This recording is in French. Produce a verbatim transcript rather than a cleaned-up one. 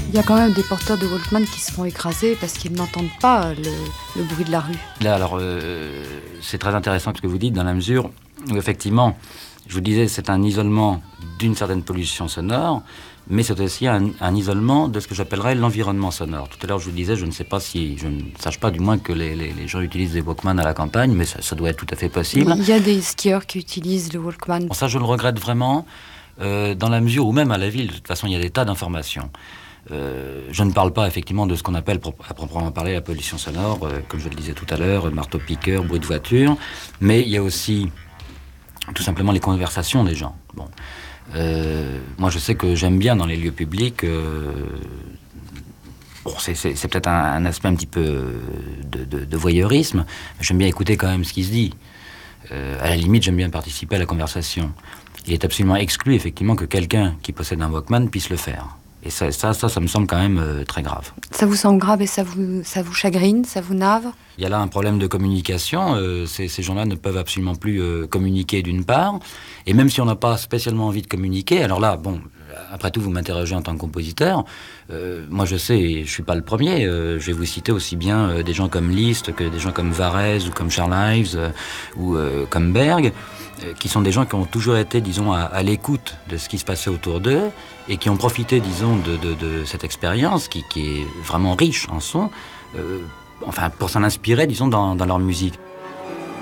Il y a quand même des porteurs de Walkman qui se font écraser parce qu'ils n'entendent pas le, le bruit de la rue. Là, alors, euh, c'est très intéressant ce que vous dites, dans la mesure où, effectivement, je vous disais, c'est un isolement d'une certaine pollution sonore, mais c'est aussi un, un isolement de ce que j'appellerais l'environnement sonore. Tout à l'heure, je vous disais, je ne sais pas si, je ne sache pas du moins que les, les, les gens utilisent des Walkman à la campagne, mais ça, ça doit être tout à fait possible. Il y a des skieurs qui utilisent le Walkman. Bon, ça, je le regrette vraiment, euh, dans la mesure où même à la ville, de toute façon, il y a des tas d'informations. Euh, je ne parle pas effectivement de ce qu'on appelle à proprement parler la pollution sonore, euh, comme je le disais tout à l'heure, marteau-piqueur, bruit de voiture, mais il y a aussi tout simplement les conversations des gens. Bon. Euh, moi je sais que j'aime bien dans les lieux publics, euh, bon, c'est, c'est, c'est peut-être un, un aspect un petit peu de, de, de voyeurisme, mais j'aime bien écouter quand même ce qui se dit. Euh, à la limite, j'aime bien participer à la conversation. Il est absolument exclu effectivement que quelqu'un qui possède un Walkman puisse le faire. Et ça, ça, ça, ça me semble quand même euh, très grave. Ça vous semble grave et ça vous, ça vous chagrine, ça vous navre ? Il y a là un problème de communication. Euh, ces, ces gens-là ne peuvent absolument plus euh, communiquer d'une part. Et même si on n'a pas spécialement envie de communiquer, alors là, bon, après tout, vous m'interrogez en tant que compositeur. Euh, moi, je sais, et je suis pas le premier. Euh, je vais vous citer aussi bien euh, des gens comme Liszt que des gens comme Varèse ou comme Charles Ives euh, ou euh, comme Berg, euh, qui sont des gens qui ont toujours été, disons, à, à l'écoute de ce qui se passait autour d'eux et qui ont profité, disons, de, de, de cette expérience qui, qui est vraiment riche en son, euh, enfin, pour s'en inspirer, disons, dans, dans leur musique.